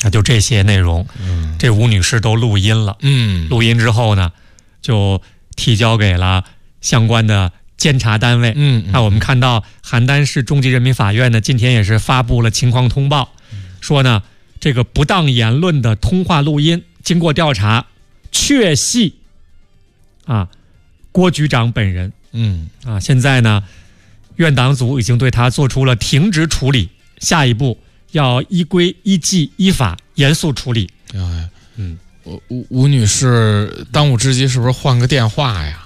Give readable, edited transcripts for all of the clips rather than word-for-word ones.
就这些内容，这吴女士都录音了。录音之后呢，就提交给了相关的监察单位。我们看到邯郸市中级人民法院呢，今天也是发布了情况通报，说呢，这个不当言论的通话录音，经过调查，确系郭局长本人。现在呢，院党组已经对他做出了停职处理，下一步要依规依纪依法严肃处理。 吴女士，当务之急是不是换个电话呀？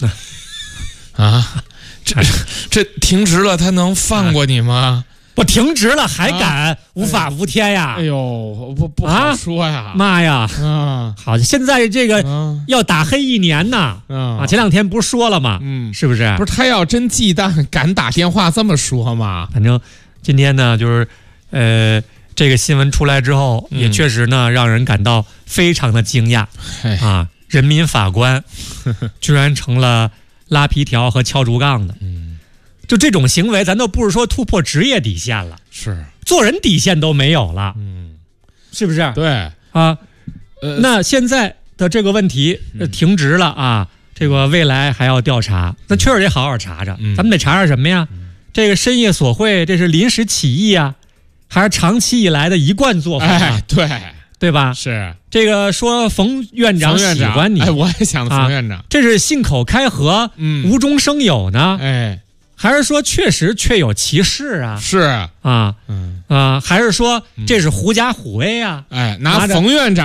这停职了，他能放过你吗？ 我停职了还敢无法无天呀？ 哎呦，不好说呀！ 妈呀！好，现在这个要打黑1年呢。前2天不是说了吗？是不是？ 不是他要真忌惮，敢打电话这么说吗？ 反正今天呢，就是这个新闻出来之后，也确实呢让人感到非常的惊讶人民法官居然成了拉皮条和敲竹杠的。就这种行为，咱都不是说突破职业底线了， 是做人底线都没有了。是不是？ 对那现在的这个问题停职了这个未来还要调查，那确实得好好查查。咱们得查查什么呀？这个深夜索贿，这是临时起意还是长期以来的一贯做法？对吧？ 是这个说冯院长喜欢你， 我也想冯院长， 这是信口开河，无中生有呢？还是说确有其事是还是说这是狐假虎威拿冯院长